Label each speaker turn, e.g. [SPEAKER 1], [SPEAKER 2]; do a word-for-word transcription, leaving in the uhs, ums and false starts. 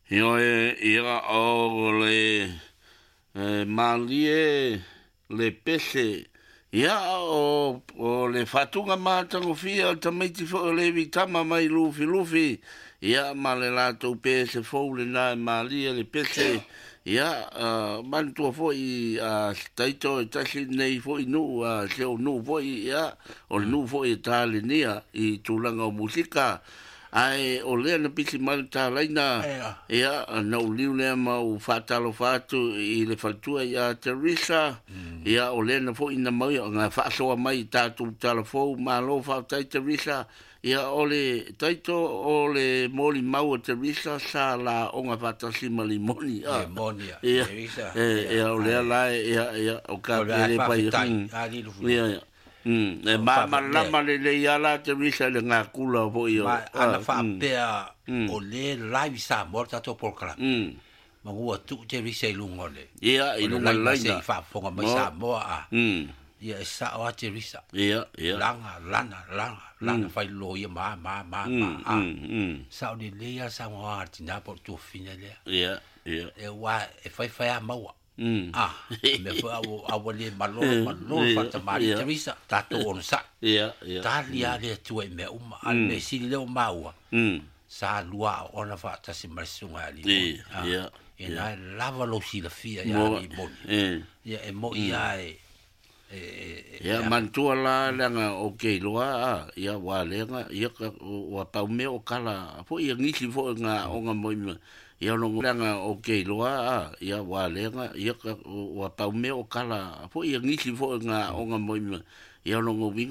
[SPEAKER 1] Io e ia o le eh, malie le pese ia o o le fatunga matango fia tamaiti fo le vitama mai lufi lufi ia ma le lato pese fo le na malie le pese ia uh, mantua fo i a staito e tasi nei fo i nu a se o nu fo i ia o nu fo i tale nia i tulanga o musika ai o lea na pisi mali tā laina ia na uliu lea mau whātalo whātu i le whātua ia Teresa ia o lea na fo ina mau ngā whaasoa mai tātou tala fōu mālo whātai Teresa ia o le taito o le moli mau o Teresa sa la o ngā whātasi mali moni ia ia o lea lai ia o ka pere pai ia ia Mm, e ma ma lama le le yala te risa le ngā kula ho i o.
[SPEAKER 2] Ma ana whaapea o le live sa morta to polkala. Ma ua tu te risa i lungo le.
[SPEAKER 1] Ia, i lungo laina.
[SPEAKER 2] Se i whaafonga mai sa moa a. Ia e sa o a te risa.
[SPEAKER 1] Ia, ia.
[SPEAKER 2] Langa, lana, langa, lana whai lo ia ma, ma, ma, ma, a. Sa o le lea sa moa artina por tu fina lea.
[SPEAKER 1] Ia, ia.
[SPEAKER 2] E wa, e whai whai a maua.
[SPEAKER 1] Mm.
[SPEAKER 2] Ah, me foi ao ao le malo malo fata mari Teresa tato on sa.
[SPEAKER 1] Ia, ia.
[SPEAKER 2] Talia le tu e me uma al me si le maua.
[SPEAKER 1] Mm.
[SPEAKER 2] Sa lua ona fata si marsunga ali.
[SPEAKER 1] Ia.
[SPEAKER 2] E na lava lo si la fia ya i bon. Ia e mo ia e
[SPEAKER 1] ia mantua la langa o ke loa ia wa lenga ia ka wa pa me o kala fo ia ngisi fo nga o nga moi ia no langa o ke loa ia wa lenga ia ka wa pa me o kala fo ia ngisi fo nga o nga moi ia no